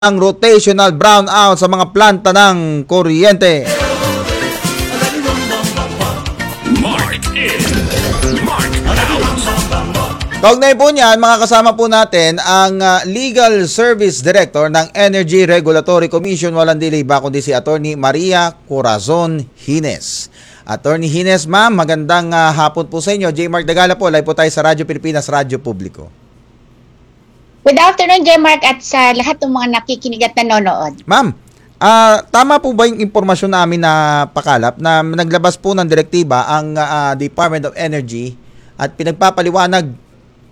ang rotational brownout sa mga planta ng kuryente. Mark in. Mark out. Kaugnay po niyan, mga kasama po natin ang Legal Service Director ng Energy Regulatory Commission, walang dili ba kundi si Attorney Maria Corazon Hines. Attorney Hines, ma'am, magandang hapon po sa inyo. J. Mark Dagala po, live po tayo sa Radyo Pilipinas, Radyo Publiko. Good afternoon, J. Mark, at sa lahat ng mga nakikinig at nanonood. Ma'am, tama po ba yung impormasyon namin na pakalap na naglabas po ng direktiba ang Department of Energy at pinagpapaliwanag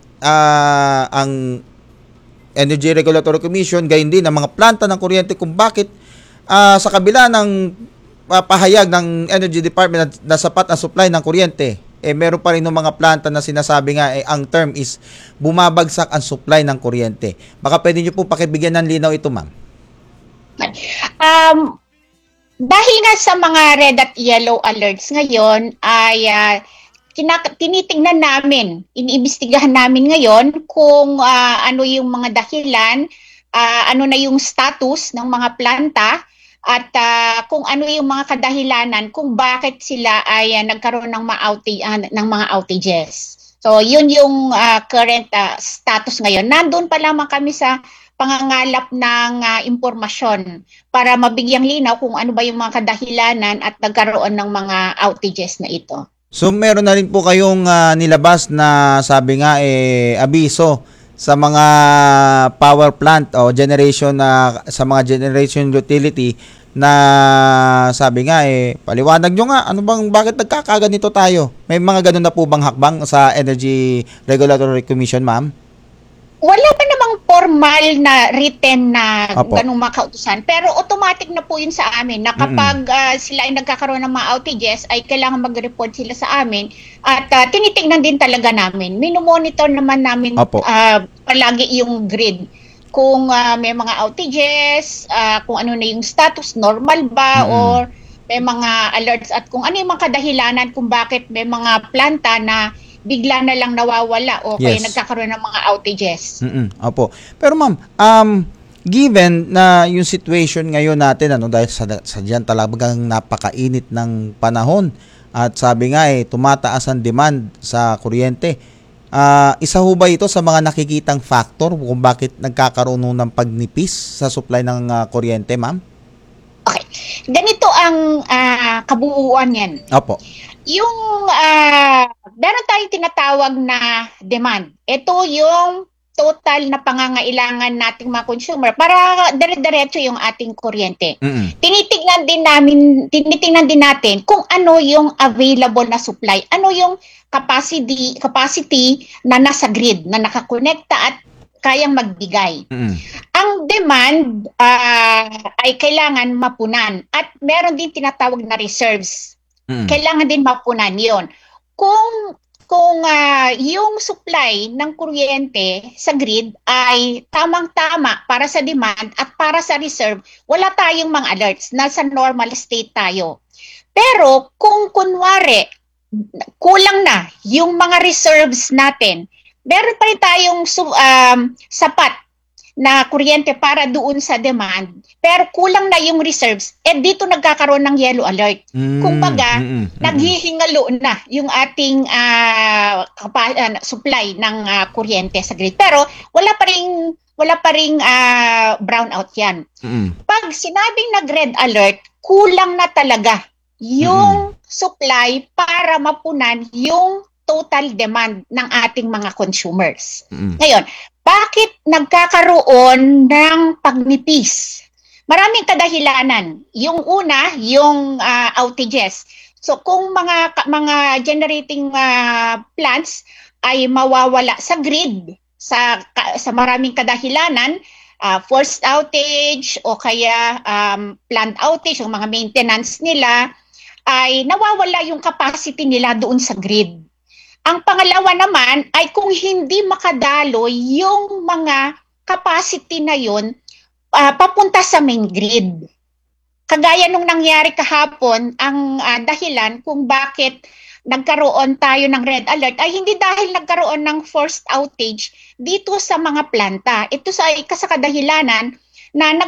ang Energy Regulatory Commission, gayon din ang mga planta ng kuryente kung bakit sa kabila ng pahayag ng Energy Department na sapat ang supply ng kuryente, meron pa rin ng mga planta na sinasabi nga ang term is bumabagsak ang supply ng kuryente. Baka pwede nyo po pakibigyan ng linaw ito, ma'am. Dahil nga sa mga red at yellow alerts ngayon ay tinitingnan namin, iniimbestigahan namin ngayon kung ano yung mga dahilan, ano na yung status ng mga planta at kung ano yung mga kadahilanan kung bakit sila ay nagkaroon ng mga outages. So yun yung current status ngayon. Nandun pa lamang kami sa pangangalap ng impormasyon para mabigyang linaw kung ano ba yung mga kadahilanan at nagkaroon ng mga outages na ito. So meron na rin po kayong nilabas na sabi nga abiso sa mga power plant o generation sa mga generation utility na sabi nga paliwanag nyo nga bakit nagkakaganito tayo? May mga ganun na po bang hakbang sa Energy Regulatory Commission, ma'am? Wala pa namang formal na written na Opo. ganung mga kautusan. Pero automatic na po yun sa amin na kapag sila ay nagkakaroon ng mga outages ay kailangan mag-report sila sa amin at tinitingnan din talaga namin. Minomonitor naman namin palagi yung grid. Kung may mga outages, kung ano na yung status, normal ba or may mga alerts at kung ano yung mga kadahilanan kung bakit may mga planta na bigla na lang nawawala o kaya nagkakaroon ng mga outages. Opo. Pero ma'am, given na yung situation ngayon natin, dahil sa diyan talagang napakainit ng panahon at sabi nga tumataas ang demand sa kuryente, isa ho ba ito sa mga nakikitang factor kung bakit nagkakaroon ng pagnipis sa supply ng kuryente, ma'am? Okay. Ganito ang kabuuan yan. Opo. Yung meron tayong tinatawag na demand. Ito yung total na pangangailangan nating mga consumer para dire-diretso yung ating kuryente. Tinitingnan din natin kung ano yung available na supply. Ano yung capacity na nasa grid, na nakakonekta at kayang magbigay. Ang demand ay kailangan mapunan at meron din tinatawag na reserves. Kailangan din mapunan yon. Kung yung supply ng kuryente sa grid ay tamang-tama para sa demand at para sa reserve, wala tayong mga alerts. Nasa normal state tayo. Pero kung kunwari, kulang na yung mga reserves natin, meron pa rin tayong sapat na kuryente para doon sa demand, pero kulang na yung reserves, dito nagkakaroon ng yellow alert. Kumbaga, naghihingalo na yung ating supply ng kuryente sa grid. Pero wala pa ring brownout yan. Pag sinabing nag-red alert, kulang na talaga yung supply para mapunan yung total demand ng ating mga consumers. Ngayon, bakit nagkakaroon ng pagnipis? Maraming kadahilanan. Yung una, yung outages. So kung mga generating plants ay mawawala sa grid sa maraming kadahilanan, forced outage o kaya plant outage, yung mga maintenance nila, ay nawawala yung capacity nila doon sa grid. Ang pangalawa naman ay kung hindi makadalo yung mga capacity na yun papunta sa main grid. Kagaya nung nangyari kahapon, ang dahilan kung bakit nagkaroon tayo ng red alert ay hindi dahil nagkaroon ng forced outage dito sa mga planta. Ito sa kasakadahilanan na